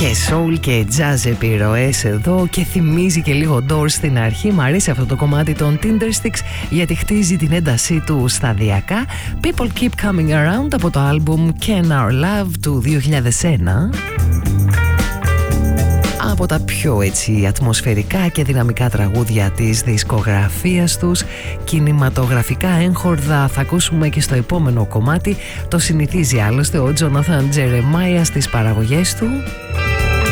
Και soul και jazz επιρροές εδώ και θυμίζει και λίγο Doors στην αρχή. Μ' αρέσει αυτό το κομμάτι των Tindersticks γιατί χτίζει την έντασή του σταδιακά. People Keep Coming Around από το άλμπουμ Can Our Love του 2001. Από τα πιο έτσι ατμοσφαιρικά και δυναμικά τραγούδια της δισκογραφίας τους. Κινηματογραφικά έγχορδα θα ακούσουμε και στο επόμενο κομμάτι. Το συνηθίζει άλλωστε ο Τζόναθαν Τζερεμάια στις παραγωγές του.